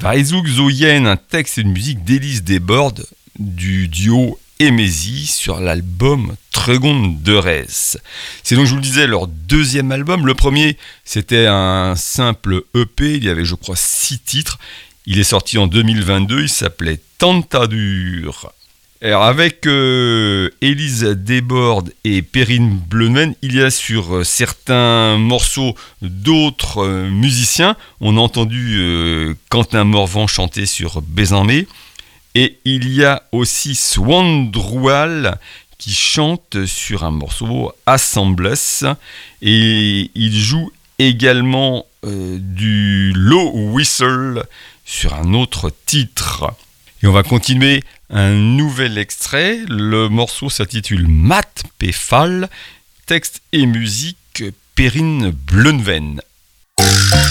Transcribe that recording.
Varizug Zoyen, un texte et une musique d'Élise Desbordes du duo Emesi sur l'album Tregond de Res. C'est donc, je vous le disais, leur deuxième album. Le premier, c'était un simple EP, il y avait je crois 6 titres. Il est sorti en 2022, il s'appelait Tentadur. Alors avec Élise Desbordes et Perrine Bleunven, il y a sur certains morceaux d'autres musiciens. On a entendu Quentin Morvan chanter sur Bézanmé. Et il y a aussi Swandroual qui chante sur un morceau Assembles. Et il joue également du low whistle sur un autre titre. Et on va continuer un nouvel extrait. Le morceau s'intitule Mat Pefal, texte et musique Perrine Bleunven.